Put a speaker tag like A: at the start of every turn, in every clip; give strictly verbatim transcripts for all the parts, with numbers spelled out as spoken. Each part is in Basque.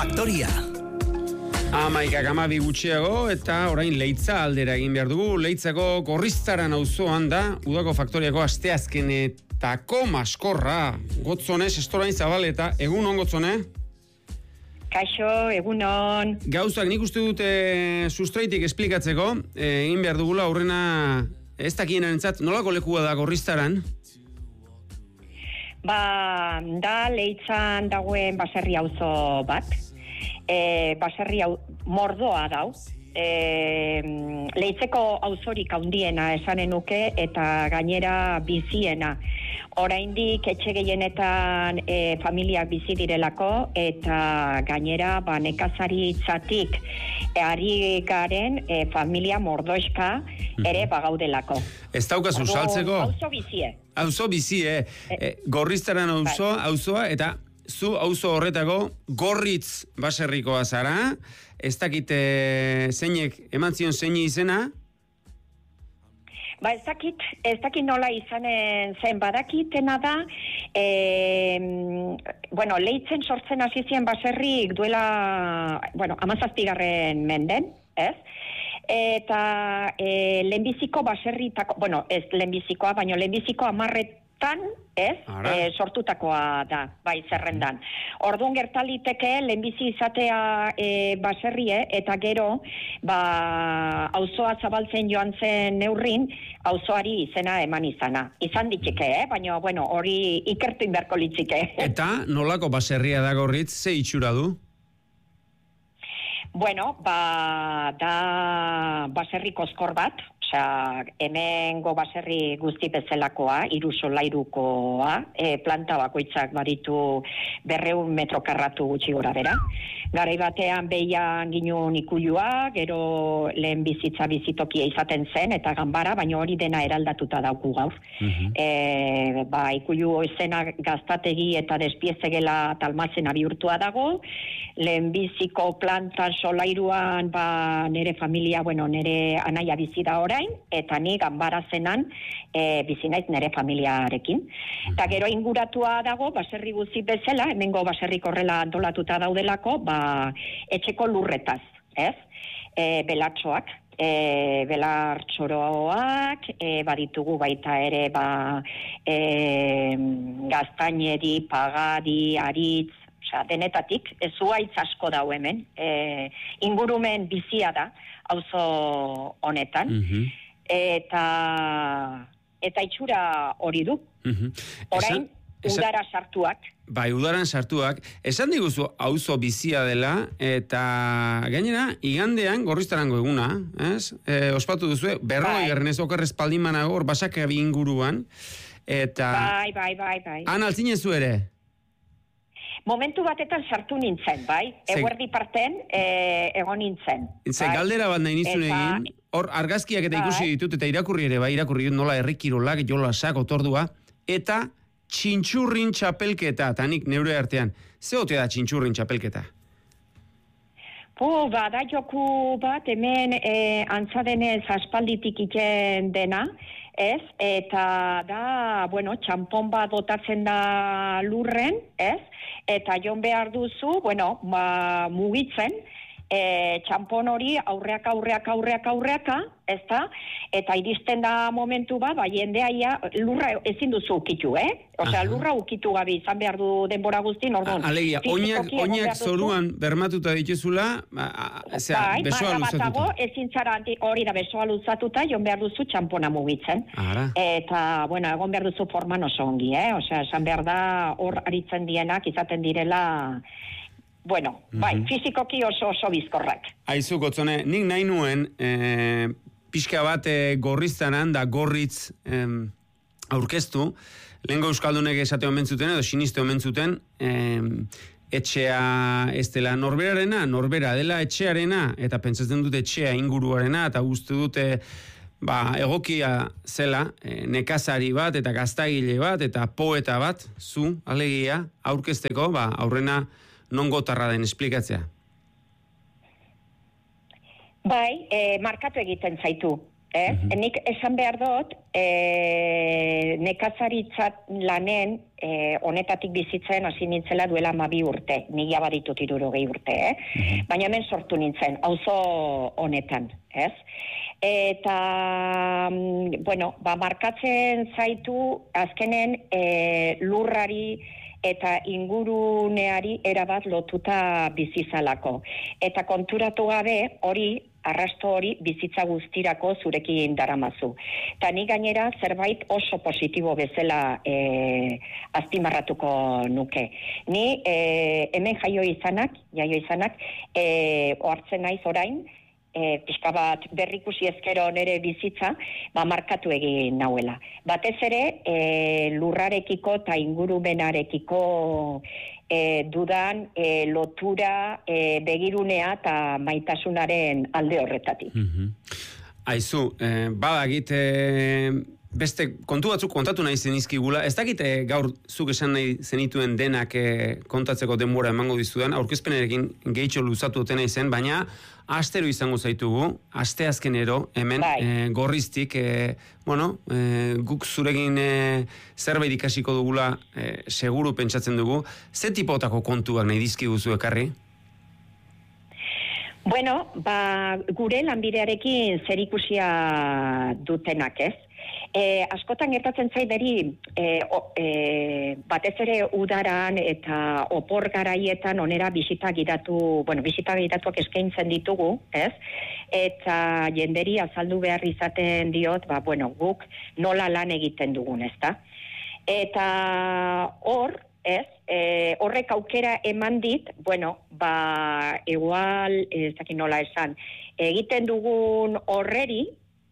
A: Faktoria.
B: Amaikak amabi gutxiago eta orain Leitza aldera egin behar dugu. Leitzako Gorriztaran auzoan da, udako Faktoriako asteazkenetako maskorra. Gotzone, estorain zabaleta, egun on Gotzone?
C: Kaixo, egunon.
B: Gauzak nik uste dute sustraitik esplikatzeko, egin behar dugula aurrena ez dakien entzat, nolako lekua da Gorriztaran?
C: Ba, da Leitzan dagoen baserri auzo bat. E, baserri hau mordoa dau. E, Leitzeko auzorik handiena esanen nuke eta gainera biziena. Oraindik etxe gehienetan e, familiak bizi direlako eta gainera ba nekazaritzatik e, ari garen e, familia mordoeska ere bagaudelako.
B: Ez daukazu saltzeko?
C: Auzo bizie.
B: Auzo bizie, e, Gorriztaran auzo, auzoa eta zu auzo horretako Gorritz baserrikoa zara. Ez dakite zeinek eman zion zeini izena?
C: Ba ez dakit, ez dakit nola izanen zen badakitena da, e, bueno, Leitzen sortzen hasi zien baserrik duela, bueno, hamazazpigarren menden, ez? Eta e, lehenbiziko baserritako, bueno, ez lehenbizikoa, baino lehenbiziko hamarretan, ez? E, sortutakoa da, bai, zerrendan. Orduan gertaliteke lehenbizi izatea e, baserrie eta gero, ba, auzoa zabaltzen joan zen neurrin, auzoari izena eman izana. Izan ditike, eh? Baina, bueno, hori ikertu inberko litzike.
B: Eta nolako baserria da Gorritz, ze itxura du?
C: Bueno, ba, da baserri kozkor bat, osea, hemengo baserri guzti bezalakoa, hiru solairukoa, e, planta bakoitzak baditu berrehun metro karratu gutxi gora bera. Garai batean behian ginun ikulua, gero lehen bizitza bizitokia izaten zen, eta ganbara, baina hori dena eraldatuta dauku gaur. Uh-huh. E, ba, ikulu izena gaztategi eta despiezegela talmatzena bihurtua dago, lehen biziko plantan solairuan ba, nere familia, bueno, nere anaia bizi da orain, eta ni ganbara zenan e, bizi naiz nere familiarekin. Eta gero inguratua dago, baserri guzti bezala, hemengo baserrik horrela antolatuta daudelako, ba, etxeko lurretaz, ez? E, belatxoak, e, belartxoroak, e, baditugu baita ere, ba, e, gaztaineri, pagadi, aritz, osea, denetatik, ez zuaitz asko dau hemen, e, ingurumen bizia da, auzo honetan, mm-hmm. eta eta itxura hori du. Mm-hmm. Orain, esan, udara sartuak.
B: Bai, udaran sartuak. Esan diguzu auzo bizia dela, eta gainera, igandean Gorriztarango eguna, ez? E, ospatu duzu, berroi garrenez okerrez paldimanago, hor basakabi inguruan, eta...
C: Bai, bai, bai, bai.
B: Han altzinezu ere?
C: Momentu batetan sartu nintzen, bai? Eguerdi parten e, egon nintzen.
B: Ze, bai? Galdera bat nahi nizun eta... egin, hor argazkiak eta ikusi bai. Ditut, eta irakurri ere, bai, irakurri nola errikirolak, jolasak, otordua, eta txintxurrin txapelketa, eta nik neure artean. Ze ote da txintxurrin txapelketa?
C: Pu, ba, da joku bat, hemen e, antzadenez aspalditik iten dena, ez? Eta da, bueno, txampon bat botatzen da lurren, ez? Eta jon behar duzu, bueno, ba, mugitzen, e, txampon hori aurreaka, aurreaka, aurreaka, aurreaka, ez da? Eta iristen da momentu bat, ba, jendeaia lurra ezin duzu ukitu, eh? Osea, lurra ukitu gabe izan behar du denbora guztin, orduan.
B: Alegia, oinak, oinak zoruan bermatuta dituzula, ba, zera,
C: bai,
B: besoa luzatuta.
C: Batago, ezin zara hori da besoa luzatuta, jon behar duzu txampona mugitzen.
B: Ara.
C: Eta, bueno, egon behar duzu forman oso ongi, eh? Osea, esan behar da, hor aritzen dienak, izaten direla... Bueno, mm-hmm. bai, fizikoki oso oso bizkorrak.
B: Aizu, Gotzone, nik nahi nuen e, pixka bat e, Gorriztaran da Gorritz e, aurkeztu, lehenko euskaldunek esate omen zuten, edo siniste omen zuten, e, etxea ez dela norberarena, norbera dela etxearena, eta pentsatzen dute etxea inguruarena, eta uste dute ba, egokia zela, e, nekazari bat, eta gaztagile bat, eta poeta bat, zu, alegia, aurkezteko, ba, aurrena non gotarra den esplikatzea.
C: Bai, e, markatu egiten zaitu. Ez? Mm-hmm. Nik esan behar dut, e, nekazaritzat lanen e, honetatik bizitzen hasi nintzela duela hamabi urte. Nila baditut hirurogei urte, eh? Mm-hmm. Baina hemen sortu nintzen, auzo honetan, ez? Eta, bueno, ba, markatzen zaitu azkenen e, lurrari eta inguruneari erabat lotuta bizizalako. Eta konturatu gabe hori, arrasto hori bizitza guztirako zurekin daramazu. Eta ni gainera zerbait oso positibo bezala e, azpimarratuko nuke. Ni e, hemen jaio izanak, jaio izanak, e, ohartzen naiz orain, e, pixka bat berrikusi ezkero nere bizitza, ba markatu egin nauela. Batez ere, e, lurrarekiko eta ingurumenarekiko E, dudan e, lotura, e, begirunea eta maitasunaren alde horretatik.
B: Mm-hmm. Aizu, eh, badagit eh, beste kontu batzuk kontatu nahi zenizkigula, ez dakit eh, gaur zuk esan nahi zenituen denak eh, kontatzeko denbora emango dizudan, aurkezpenerekin gehitxo luzatu duten nahi zen, baina astero izango zaitugu, asteazkenero, hemen e, gorriztik, e, bueno, e, guk zurekin e, zerbait ikasiko dugula, e, seguru pentsatzen dugu. Ze tipotako kontuak nahi dizkiguzu ekarri?
C: Bueno, ba, gure lanbidearekin zerikusia dutenak, ez? E, askotan gertatzen zaideri e, e, batez ere udaran eta opor garaietan onera bisita gidatu, bueno, bisita gidatuak eskaintzen ditugu, ez? Eta jenderi azaldu behar izaten diot, ba, bueno, guk nola lan egiten dugun, ezta? Eta hor, ez? E, horrek aukera eman dit, bueno, ba, igual, ez dakit nola esan, egiten dugun horreri,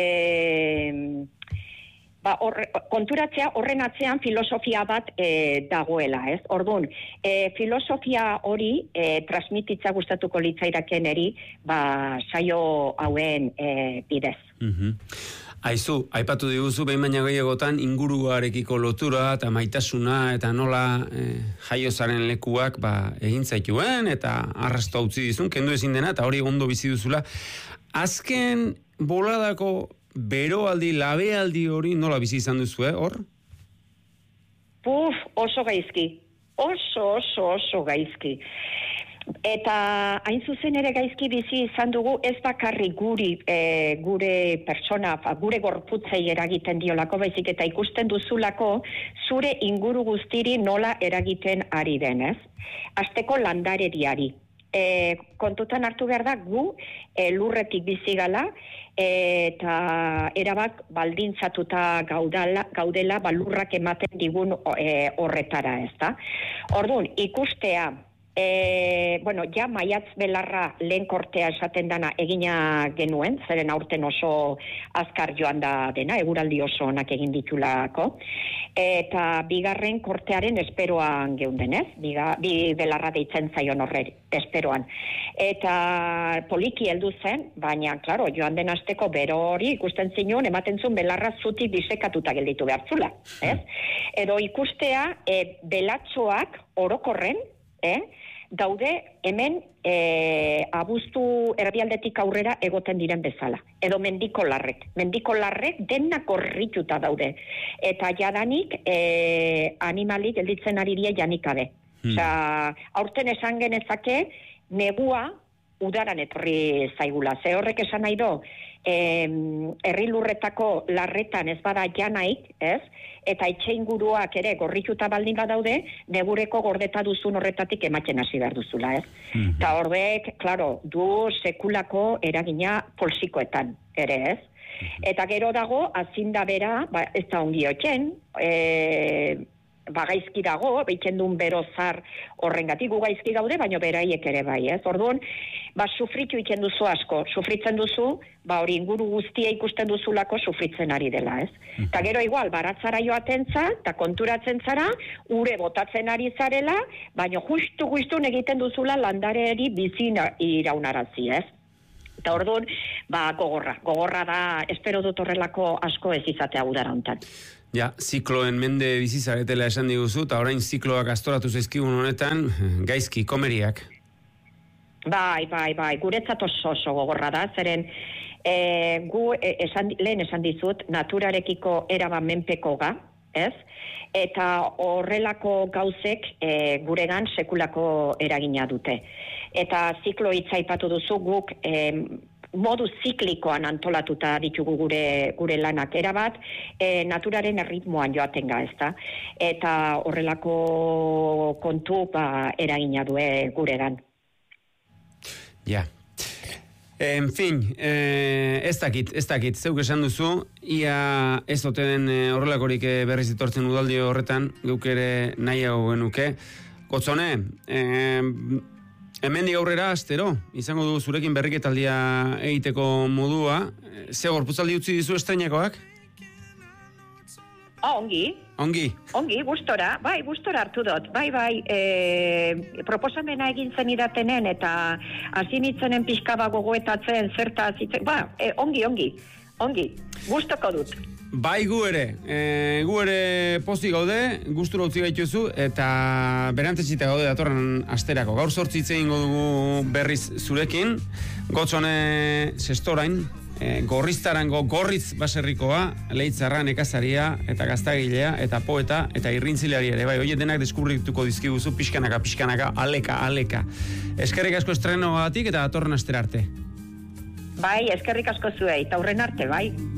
C: e, Ba, or, konturatzea horren atzean filosofia bat e, dagoela, ez? Orduan, e, filosofia hori e, transmititza gustatuko litzaidaken eri, ba, saio hauen e, bidez.
B: Mm-hmm. Aizu, aipatu diguzu behin baina gehiagotan inguruarekiko lotura eta maitasuna eta nola e, jaiozaren lekuak ba, egin zaituen eta arrasto utzi dizun, kendu ezin dena eta hori ondo bizi duzula. Azken boladako beroaldi, labealdi hori nola bizi izan duzu, eh, hor?
C: Puf, oso gaizki. Oso, oso, oso gaizki. Eta hain zuzen ere gaizki bizi izan dugu ez bakarrik guri, e, gure persona, gure gorputzei eragiten diolako, baizik eta ikusten duzulako zure inguru guztiri nola eragiten ari denez. Azteko landarediari. E, kontutan hartu behar da gu e, lurretik bizi gala eta erabat baldintzatuta gaudala, gaudela ba, lurrak ematen digun e, horretara, ez da? Orduan, ikustea E, bueno, ja maiatz belarra lehen kortea esaten dana egina genuen, zeren aurten oso azkar joan da dena, eguraldi oso onak egin ditulako, eta bigarren kortearen esperoan geundenez, Biga, bi belarra deitzen zaion horre esperoan. Eta poliki heldu zen, baina, klaro, joan den asteko bero hori ikusten zinuen, ematen zuen belarra zutik bisekatuta gelditu behartzula, ez? Edo ikustea e, belatxoak orokorren, eh? daude hemen e, abuztu erbialdetik aurrera egoten diren bezala. Edo mendiko larrek. Mendiko larrek denak horrituta daude. Eta jadanik e, animalik gelditzen ari die janikabe. Hmm. Osea, aurten esan genezake negua udaran etorri zaigula. Ze horrek esan nahi do, herri lurretako larretan ez bada janaik, ez? Eta etxe inguruak ere gorrituta baldin badaude, negureko gordeta duzun horretatik ematen hasi behar duzula, ez? Mm-hmm. Eta horrek, klaro, du sekulako eragina polsikoetan ere, ez? Mm-hmm. Eta gero dago, azinda bera, ba, ez da ongi otxen, e, ba, gaizki dago, behitzen duen berozar horrengatik, gu gaizki gaude, baina beraiek ere bai, ez? Orduan, ba, sufritu iken duzu asko, sufritzen duzu, ba, hori inguru guztia ikusten duzulako sufritzen ari dela, ez? Eta gero igual, baratzara joaten za, eta konturatzen zara, ure botatzen ari zarela, baina justu-justu egiten duzula landareari bizina iraunarazi, ez? Eta orduan, ba, gogorra, gogorra da, espero dut horrelako asko ez izatea udara hontan.
B: Ja, zikloen mende bizizaretela esan diguzu, eta orain zikloak astoratu zaizkigun honetan, gaizki, komeriak.
C: Bai, bai, bai, guretzat oso oso gogorra da, zeren e, gu e, esan, lehen esan dizut, naturarekiko eraban menpeko ga, ez? Eta horrelako gauzek e, guregan sekulako eragina dute. Eta ziklo hitza aipatu duzu guk e, modu ziklikoan antolatuta ditugu gure gure lanak erabat, e, naturaren erritmoan joatenga, ezta? Eta horrelako kontu ba eragina due guregan.
B: Ja. En fin, eh, ez dakit, ez dakit, zeuk esan duzu, ia ez ote den eh, horrelakorik eh, berriz etortzen udaldi horretan, geuk ere nahiago genuke. Gotzone, eh, hemendik aurrera astero, izango du zurekin berriketaldia egiteko modua, ze gorputzaldi utzi dizu estreinakoak?
C: Ah, ongi.
B: Ongi.
C: Ongi, gustora, bai, gustora hartu dut. Bai, bai, e, proposamena egin zen idatenen eta hasi nitzenen pixka ba gogoetatzen zerta zitzen. Ba, e, ongi, ongi. Ongi. Gustoko dut.
B: Bai, gu ere. E, gu ere pozik gaude, gustura utzi gaituzu eta berantzetsita gaude datorren asterako. Gaur zortzi hitz egingo dugu berriz zurekin. Gotzone sestorain. E, gorriztarango gorritz baserrikoa, leitzarra, nekazaria eta gaztagilea eta poeta eta irrintzileari ere, bai, horiek denak deskubrituko dizkiguzu pixkanaka, pixkanaka, aleka, aleka. Eskerrik asko estrenoagatik eta datorren astera arte.
C: Bai, eskerrik asko zuei, eta aurren arte, bai.